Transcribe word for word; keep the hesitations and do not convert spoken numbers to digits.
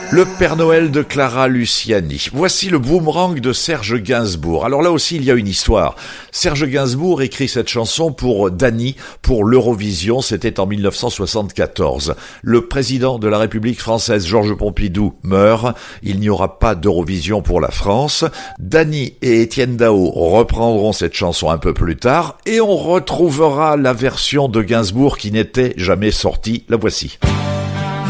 Le Père Noël de Clara Luciani. Voici le boomerang de Serge Gainsbourg. Alors là aussi, il y a une histoire. Serge Gainsbourg écrit cette chanson pour Dany, pour l'Eurovision. C'était en dix-neuf cent soixante-quatorze. Le président de la République française, Georges Pompidou, meurt. Il n'y aura pas d'Eurovision pour la France. Dany et Étienne Dao reprendront cette chanson un peu plus tard et on retrouvera la version de Gainsbourg qui n'était jamais sortie. La voici.